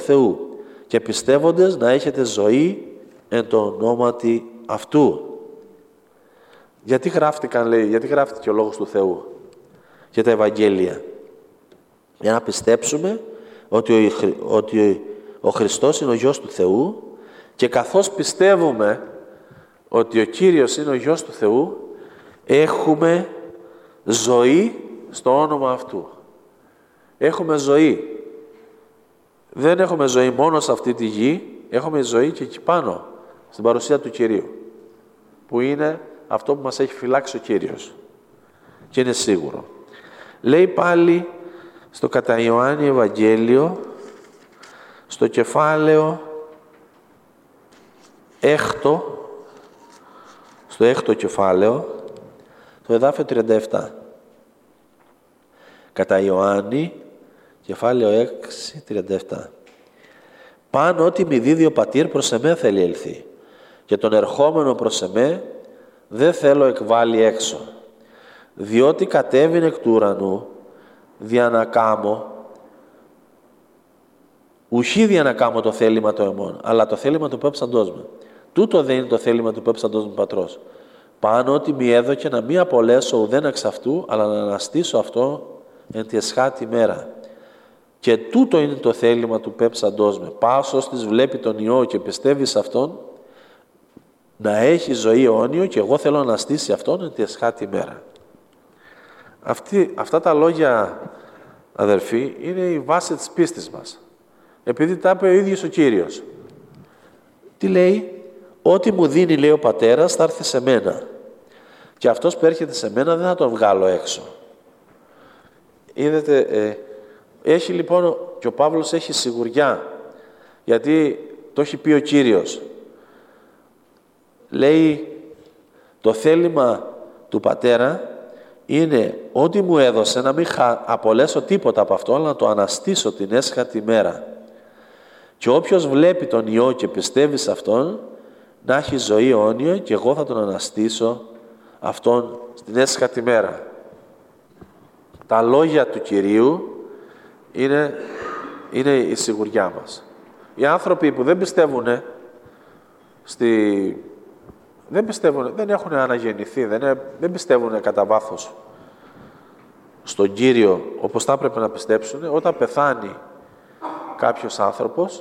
Θεού και πιστεύοντες να έχετε ζωή εν το ονόματι αυτού. Γιατί γράφτηκαν, λέει, γιατί γράφτηκε ο Λόγος του Θεού και τα Ευαγγέλια? Για να πιστέψουμε ότι ο Χριστός είναι ο Υιός του Θεού, και καθώς πιστεύουμε ότι ο Κύριος είναι ο Υιός του Θεού, έχουμε ζωή στο όνομα αυτού. Έχουμε ζωή. Δεν έχουμε ζωή μόνο σε αυτή τη γη, έχουμε ζωή και εκεί πάνω, στην παρουσία του Κυρίου, που είναι αυτό που μας έχει φυλάξει ο Κύριος. Και είναι σίγουρο. Λέει πάλι στο κατά Ιωάννη Ευαγγέλιο, στο κεφάλαιο 6, στο 6ο κεφάλαιο, το εδάφιο 37. Κατά Ιωάννη, κεφάλαιο 6, 37. Παν ό,τι μη δίδει ο πατήρ προς εμέ θέλει ελθεί, και τον ερχόμενο προς εμέ δεν θέλω εκβάλει έξω, διότι κατέβην εκ του ουρανού δια να κάμω, ουχή δια να κάμω το θέλημα το εμών, αλλά το θέλημα του πέψαντός μου. Τούτο δεν είναι το θέλημα του πέψαντός μου πατρός. Πάνω ότι μη έδωκε να μη απολέσω ουδέν εξ αυτού, αλλά να αναστήσω αυτό εν τη εσχάτη μέρα. Και τούτο είναι το θέλημα του πέψαντός με. Πάσος της βλέπει τον Υιό και πιστεύει σε Αυτόν, να έχει ζωή αιώνιο, και εγώ θέλω να αναστήσει Αυτόν εν τη εσχάτη μέρα. Αυτά τα λόγια, αδερφοί, είναι η βάση της πίστης μας. Επειδή τα είπε ο ίδιος ο Κύριος. Τι λέει? Ό,τι μου δίνει, λέει, ο Πατέρας, θα έρθει σε μένα. Και αυτός που έρχεται σε μένα δεν θα τον βγάλω έξω. Είδατε, έχει λοιπόν, και ο Παύλος έχει σιγουριά, γιατί το έχει πει ο Κύριος. Λέει, το θέλημα του Πατέρα είναι ό,τι μου έδωσε να μην απολέσω τίποτα από αυτό, αλλά να το αναστήσω την έσχατη μέρα. Και όποιος βλέπει τον Υιό και πιστεύει σε Αυτόν, να έχει ζωή αιώνια, και εγώ θα τον αναστήσω Αυτόν στην έσχατη μέρα. Τα λόγια του Κυρίου είναι η σιγουριά μας. Οι άνθρωποι που δεν πιστεύουν, δεν έχουν αναγεννηθεί, δεν πιστεύουν κατά βάθος στον Κύριο όπως θα έπρεπε να πιστέψουν, όταν πεθάνει κάποιος άνθρωπος,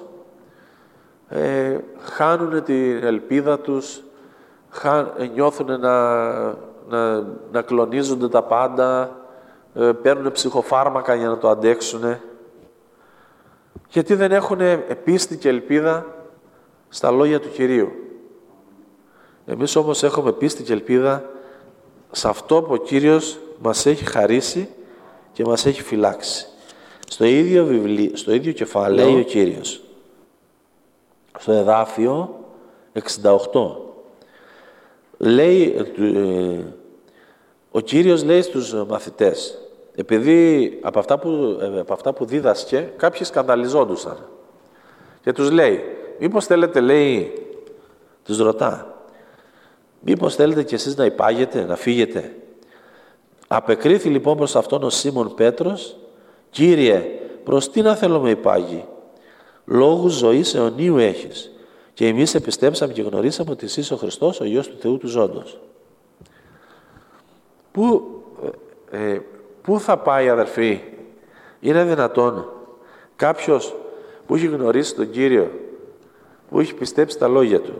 χάνουν την ελπίδα τους, νιώθουν να κλονίζονται τα πάντα, παίρνουν ψυχοφάρμακα για να το αντέξουν, γιατί δεν έχουν πίστη και ελπίδα στα λόγια του Κυρίου. Εμείς όμως έχουμε πίστη και ελπίδα σε αυτό που ο Κύριος μας έχει χαρίσει και μας έχει φυλάξει. Στο ίδιο κεφάλαιο λέει ο Κύριος, στο εδάφιο 68, λέει, ο Κύριος λέει στους μαθητές, επειδή από αυτά που δίδασκε, κάποιοι σκανδαλιζόντουσαν, και τους λέει, μήπως θέλετε, λέει, τους ρωτά, μήπως θέλετε κι εσείς να υπάγετε, να φύγετε? Απεκρίθη λοιπόν προς αυτόν ο Σίμων Πέτρος, Κύριε, προς τι να θέλω με υπάγει? Λόγους ζωής αιωνίου έχεις, και εμείς επιστέψαμε και γνωρίσαμε ότι εσύ είσαι ο Χριστός, ο Υιός του Θεού του ζώντος. Πού θα πάει, αδερφοί? Είναι δυνατόν κάποιος που έχει γνωρίσει τον Κύριο, που έχει πιστέψει τα λόγια Του,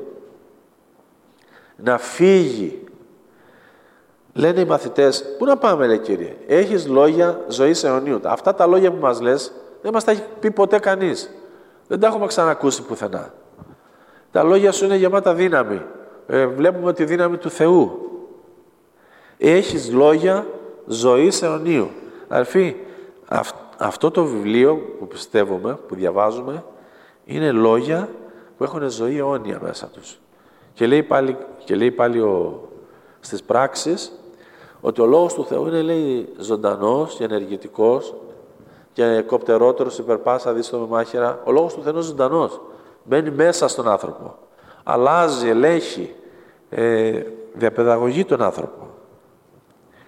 να φύγει? Λένε οι μαθητές, πού να πάμε, λέει, Κύριε? Έχεις λόγια ζωής αιωνίου. Αυτά τα λόγια που μας λες δεν μας τα έχει πει ποτέ κανείς. Δεν τα έχουμε ξανακούσει πουθενά. Τα λόγια σου είναι γεμάτα δύναμη. Βλέπουμε τη δύναμη του Θεού. Έχεις λόγια ζωής αιωνίου. Αδελφοί, αυτό το βιβλίο που πιστεύουμε, που διαβάζουμε, είναι λόγια που έχουν ζωή αιώνια μέσα τους. Και λέει πάλι στις πράξεις ότι ο Λόγος του Θεού είναι, λέει, ζωντανός και ενεργητικός και κοπτερότερος υπερπάσα δύστομη μάχαιρα. Ο Λόγος του Θεού είναι ζωντανός. Μπαίνει μέσα στον άνθρωπο. Αλλάζει, ελέγχει, διαπαιδαγωγεί τον άνθρωπο.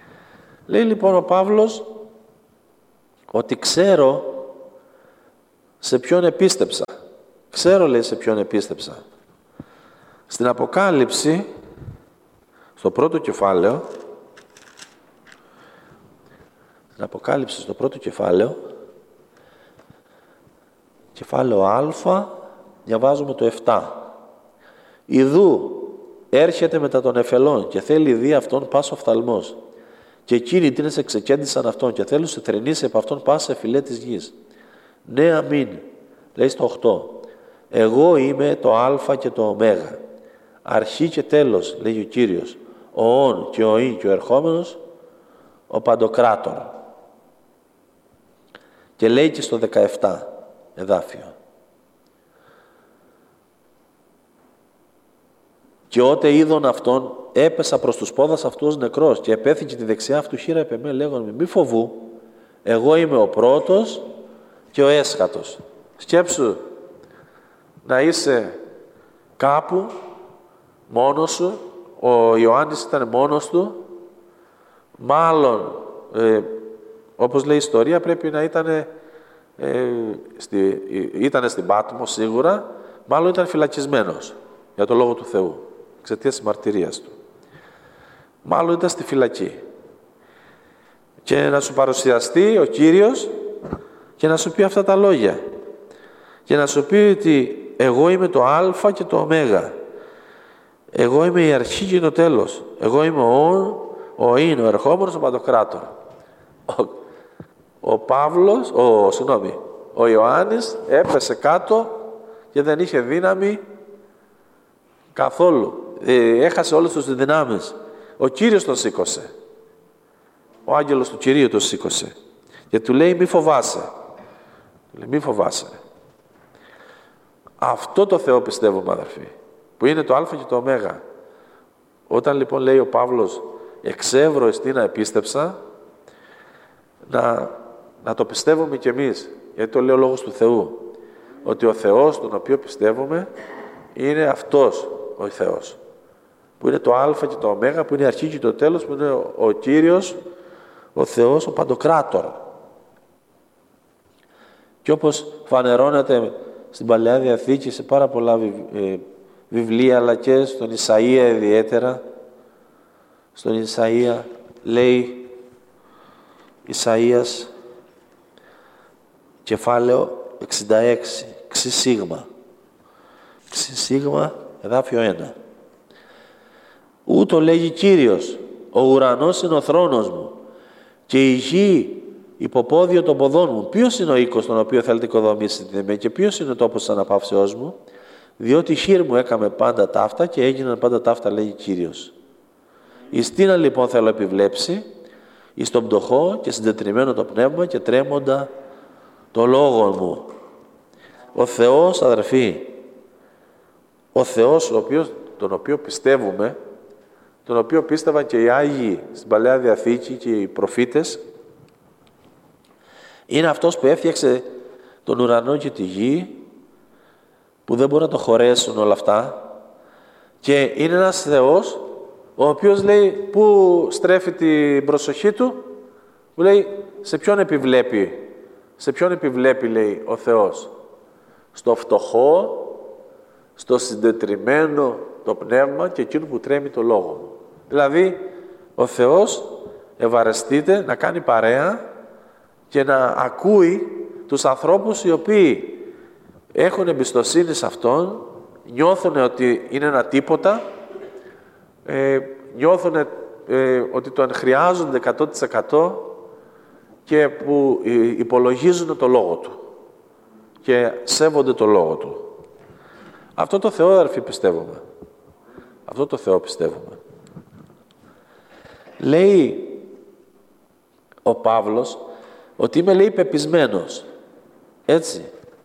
Λέει λοιπόν ο Παύλος ότι ξέρω σε ποιον επίστεψα. Ξέρω, λέει, σε ποιον επίστεψα. Στην Αποκάλυψη, στο πρώτο κεφάλαιο, στο πρώτο κεφάλαιο, κεφάλαιο Α, διαβάζουμε το 7. Ιδού έρχεται μετά των εφελών και θέλει δει αυτόν πάσο οφθαλμός. Και εκείνοι τίνες εξεκέντησαν αυτόν και θέλουν σε θρηνήσει από αυτόν πάσα εφηλέ της γης. Ναι, αμήν. Λέει στο 8. Εγώ είμαι το Α και το Ω. Αρχή και τέλος, λέγει ο Κύριος. Ο ον και ο ίν και ο ερχόμενος, ο Παντοκράτορ. Και λέει και στο 17 εδάφιο. Και ότε είδον αυτόν, έπεσα προς τους πόδας αυτούς νεκρός και επέθηκε τη δεξιά αυτού χείρα επ' εμέ, λέγον μη φοβού, εγώ είμαι ο πρώτος και ο έσχατος. Σκέψου να είσαι κάπου μόνος σου, ο Ιωάννης ήταν μόνος του, μάλλον, όπως λέει η ιστορία, πρέπει να ήταν στην Πάτμο σίγουρα, μάλλον ήταν φυλακισμένος για το Λόγο του Θεού, εξαιτίας της μαρτυρίας του. Μάλλον ήταν στη φυλακή. Και να σου παρουσιαστεί ο Κύριος και να σου πει αυτά τα λόγια. Και να σου πει ότι εγώ είμαι το Α και το Ω. Εγώ είμαι η αρχή και το τέλος. Εγώ είμαι ο ίν, ο ερχόμενος, ο Παντοκράτορ. Ο Ιωάννης έπεσε κάτω και δεν είχε δύναμη καθόλου. Έχασε όλες τις δυνάμεις. Ο Κύριος τον σήκωσε. Ο άγγελος του Κυρίου τον σήκωσε. Και του λέει μη φοβάσαι. Λέει, μη φοβάσαι. Αυτό το Θεό πιστεύουμε, αδερφοί, που είναι το Α και το Ω. Όταν λοιπόν λέει ο Παύλος εξεύρω εστίνα επίστεψα, να το πιστεύουμε κι εμείς, γιατί το λέει ο Λόγος του Θεού, ότι ο Θεός τον οποίο πιστεύουμε είναι αυτός ο Θεός, που είναι το Α και το Ω, που είναι η αρχή και το τέλος, που είναι ο Κύριος, ο Θεός, ο Παντοκράτορ. Και όπως φανερώνεται στην Παλαιά Διαθήκη σε πάρα πολλά βιβλία, αλλά και στον Ισαΐα ιδιαίτερα, στον Ισαΐα λέει Ισαΐας κεφάλαιο 66, ξυσίγμα, εδάφιο 1. Ούτω λέγει Κύριος, ο ουρανός είναι ο θρόνος μου και η γη υποπόδιο των ποδών μου. Ποιος είναι ο οίκος τον οποίο θέλετε οικοδομήσετε με και ποιος είναι ο τόπος της αναπαύσεώς μου, διότι χείρ μου έκαμε πάντα ταύτα και έγιναν πάντα ταύτα, λέγει Κύριος. Εις τίνα λοιπόν θέλω επιβλέψει, εις τον πτωχό και συντετριμμένο το πνεύμα και τρέμοντα το λόγο μου. Ο Θεός, αδερφοί, ο Θεός τον οποίο πιστεύουμε, τον οποίο πίστευαν και οι Άγιοι στην Παλαιά Διαθήκη και οι προφήτες, είναι αυτός που έφτιαξε τον ουρανό και τη γη, που δεν μπορούν να το χωρέσουν όλα αυτά, και είναι ένας Θεός ο οποίος λέει πού στρέφει την προσοχή του, που λέει σε ποιον επιβλέπει λέει ο Θεός, στο φτωχό, στο συντετριμμένο το πνεύμα και εκείνο που τρέμει το λόγο μου. Δηλαδή ο Θεός ευαρεστείται να κάνει παρέα και να ακούει τους ανθρώπους οι οποίοι έχουν εμπιστοσύνη σε Αυτόν, νιώθουν ότι είναι ένα τίποτα, νιώθουν ότι τον χρειάζονται 100% και που υπολογίζουν το Λόγο Του και σέβονται το Λόγο Του. Αυτό το Θεό, αδερφοί, πιστεύουμε. Αυτό το Θεό πιστεύουμε. Λέει ο Παύλος ότι είμαι, λέει, πεπισμένος. Έτσι.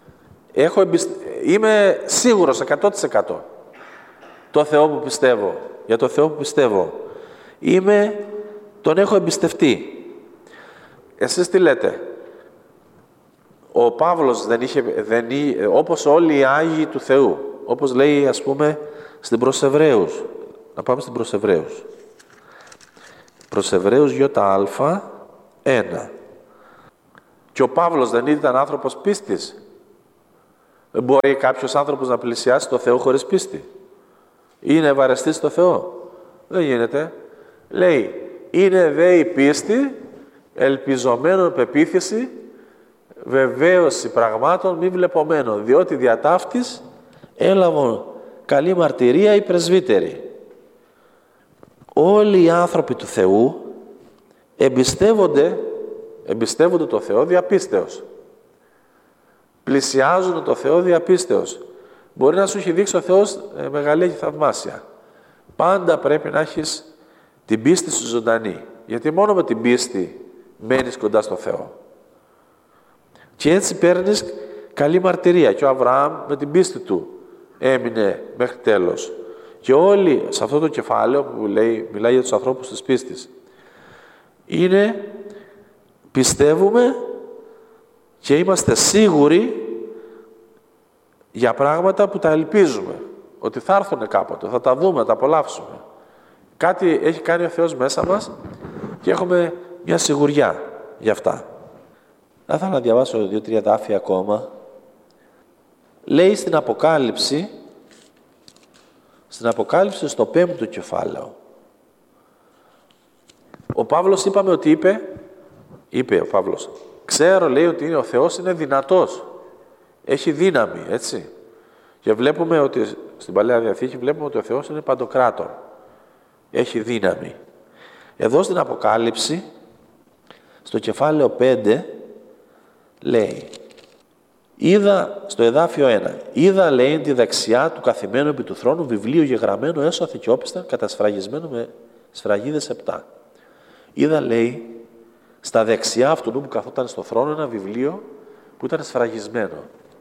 Είμαι σίγουρος 100% το Θεό που πιστεύω. Για το Θεό που πιστεύω. Τον έχω εμπιστευτεί. Εσείς τι λέτε? Ο Παύλος όπως όλοι οι Άγιοι του Θεού. Όπως λέει, ας πούμε, στην προς Εβραίους. Να πάμε στην προς Εβραίους. Προς Εβραίους ΙΑ 1. Και ο Παύλος δεν ήταν άνθρωπος πίστης? Μπορεί κάποιος άνθρωπος να πλησιάσει το Θεό χωρίς πίστη? Είναι ευαρεστής στο Θεό? Δεν γίνεται. Λέει, είναι δε η πίστη, ελπιζομένων πεποίθηση, βεβαίωση πραγμάτων μη βλεπομένων, διότι δια ταύτης έλαβαν καλή μαρτυρία οι πρεσβύτεροι. Όλοι οι άνθρωποι του Θεού εμπιστεύονται το Θεό διαπίστεως. Πλησιάζουν το Θεό διαπίστεως. Μπορεί να σου έχει δείξει ο Θεός μεγαλεία και θαυμάσια. Πάντα πρέπει να έχεις την πίστη σου ζωντανή. Γιατί μόνο με την πίστη μένεις κοντά στο Θεό. Και έτσι παίρνεις καλή μαρτυρία. Και ο Αβραάμ με την πίστη του έμεινε μέχρι τέλος. Και όλοι σε αυτό το κεφάλαιο που μιλάει για τους ανθρώπους της πίστης, είναι πιστεύουμε και είμαστε σίγουροι για πράγματα που τα ελπίζουμε. Ότι θα έρθουν κάποτε, θα τα δούμε, θα τα απολαύσουμε. Κάτι έχει κάνει ο Θεός μέσα μας και έχουμε μια σιγουριά για αυτά. Θα ήθελα να διαβάσω 2-3 δάφια ακόμα. Λέει στην Αποκάλυψη στο 5ο κεφάλαιο. Ο Παύλος είπαμε ότι είπε ο Παύλος, ξέρω, λέει, ότι ο Θεός είναι δυνατός. Έχει δύναμη, έτσι. Και βλέπουμε ότι στην Παλαιά Διαθήκη βλέπουμε ότι ο Θεός είναι παντοκράτορ. Έχει δύναμη. Εδώ στην Αποκάλυψη, στο κεφάλαιο 5, λέει, είδα, στο εδάφιο 1, είδα, λέει, τη δεξιά του καθημένου επί του θρόνου βιβλίο γεγραμμένο έσω αθηκιόπιστα, κατασφραγισμένο με σφραγίδες 7. Είδα, λέει, στα δεξιά αυτού που καθόταν στο θρόνο ένα βιβλίο που ήταν σφραγισμένο.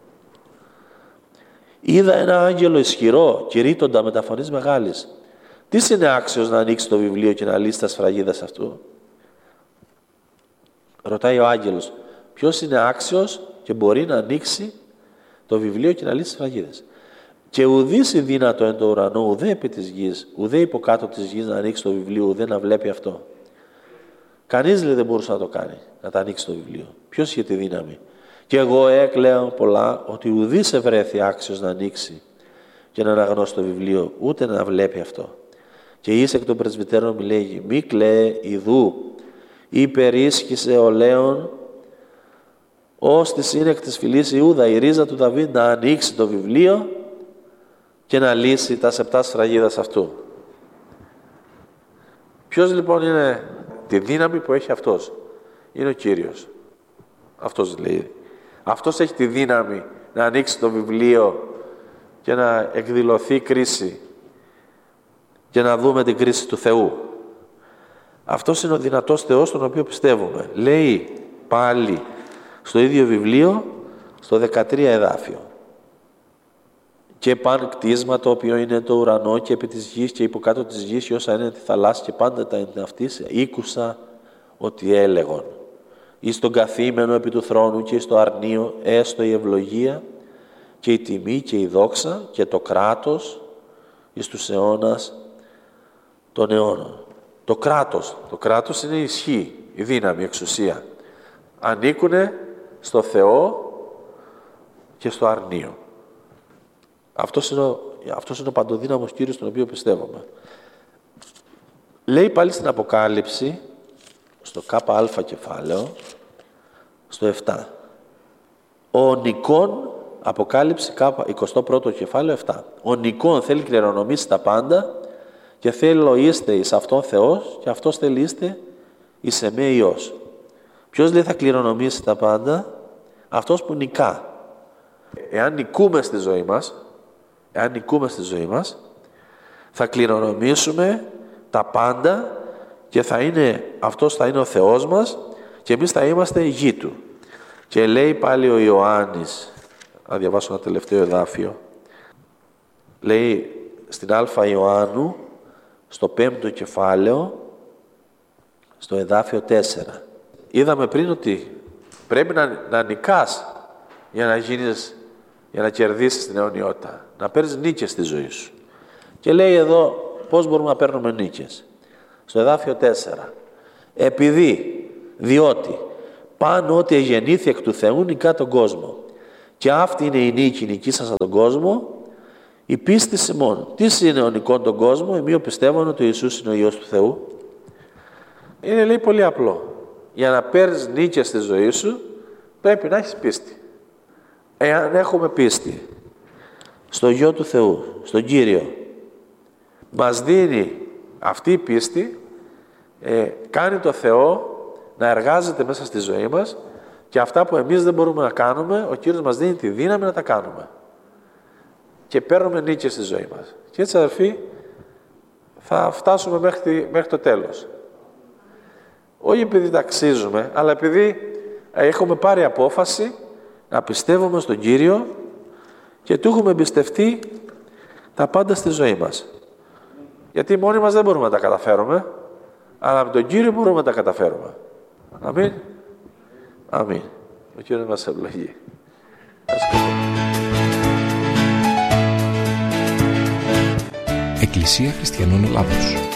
Είδα ένα άγγελο ισχυρό, κηρύττοντα με τα φωνής μεγάλης. Τι είναι άξιος να ανοίξει το βιβλίο και να λύσει τα σφραγίδες αυτού? Ρωτάει ο άγγελος, ποιος είναι άξιος και μπορεί να ανοίξει το βιβλίο και να λύσει τις σφραγίδες? Και ουδής δύνατο εν το ουρανό, ουδέ επί της γης, ουδέ υποκάτω της γης να ανοίξει το βιβλίο, ουδέ να βλέπει αυτό. Κανείς, λέει, δεν μπορούσε να το κάνει, να τα ανοίξει το βιβλίο. Ποιος είχε τη δύναμη? Και εγώ έκλαια πολλά ότι ουδής ευρέθη άξιος να ανοίξει και να αναγνώσει το βιβλίο, ούτε να βλέπει αυτό. Και εις εκ των πρεσβυτέρων μου λέγει, μη κλαίε ιδού, υπερίσχυσε ο Λέων, ως της είναι εκ της φυλής Ιούδα, η ρίζα του Δαβίδ, να ανοίξει το βιβλίο και να λύσει τα 7 σφραγίδας αυτού. Ποιος λοιπόν είναι τη δύναμη που έχει αυτός? Είναι ο Κύριος. Αυτός λέει. Αυτός έχει τη δύναμη να ανοίξει το βιβλίο και να εκδηλωθεί κρίση και να δούμε την κρίση του Θεού. Αυτός είναι ο δυνατός Θεός τον οποίο πιστεύουμε. Λέει πάλι στο ίδιο βιβλίο, στο 13 εδάφιο. Και παν κτίσμα το οποίο είναι το ουρανό και επί της γης και υποκάτω της γης και όσα είναι τη θαλάσση και πάντα τα είναι αυτής, ήκουσα ότι έλεγον. Εις τον καθήμενο επί του θρόνου και εις το αρνείο έστω η ευλογία και η τιμή και η δόξα και το κράτος εις τους αιώνας των αιώνων. Το κράτος είναι η ισχύ, η δύναμη, η εξουσία. Ανήκουνε στο Θεό και στο αρνείο. Αυτός είναι ο παντοδύναμος Κύριος τον οποίο πιστεύουμε. Λέει πάλι στην Αποκάλυψη, στο ΚΑ κεφάλαιο, στο 7. Ο Νικόν, Αποκάλυψη 21ο κεφάλαιο 7. Ο Νικόν θέλει κληρονομήσει τα πάντα και θέλω είστε εις αυτόν Θεός και αυτός θέλει είστε εις εμέ Υιός. Ποιος, λέει, θα κληρονομήσει τα πάντα? Αυτός που νικά. Εάν νικούμε στη ζωή μας, θα κληρονομήσουμε τα πάντα και αυτός θα είναι ο Θεός μας και εμείς θα είμαστε η γη Του. Και λέει πάλι ο Ιωάννης, να διαβάσω ένα τελευταίο εδάφιο, λέει στην Α Ιωάννου, στο 5ο κεφάλαιο, στο εδάφιο 4. Είδαμε πριν ότι πρέπει να νικάς για να κερδίσεις την αιωνιότητα. Να παίρνεις νίκες στη ζωή σου. Και λέει εδώ πώς μπορούμε να παίρνουμε νίκες. Στο εδάφιο 4. Διότι πάνω ότι εγεννήθη εκ του Θεού νικά τον κόσμο Και αυτή είναι η νίκη, νικήσασα τον κόσμο, η πίστη ημών. Τι είναι ο νικόν τον κόσμο? Εμείς πιστεύουν ότι ο Ιησούς είναι ο Υιός του Θεού. Είναι, λέει, πολύ απλό. Για να παίρνεις νίκη στη ζωή σου, πρέπει να έχεις πίστη. Εάν έχουμε πίστη στο Υιό του Θεού, στον Κύριο, μας δίνει αυτή η πίστη, κάνει το Θεό να εργάζεται μέσα στη ζωή μας, και αυτά που εμείς δεν μπορούμε να κάνουμε, ο Κύριος μας δίνει τη δύναμη να τα κάνουμε. Και παίρνουμε νίκη στη ζωή μας. Και έτσι, αδερφοί, θα φτάσουμε μέχρι το τέλος. Όχι επειδή τα αξίζουμε, αλλά επειδή έχουμε πάρει απόφαση να πιστεύουμε στον Κύριο και του έχουμε εμπιστευτεί τα πάντα στη ζωή μας. Γιατί μόνοι μας δεν μπορούμε να τα καταφέρουμε, αλλά με τον Κύριο μπορούμε να τα καταφέρουμε. Αμήν. Αμήν. Ο Κύριος μας ευλογεί. Εκκλησία Χριστιανών Ελλάδος.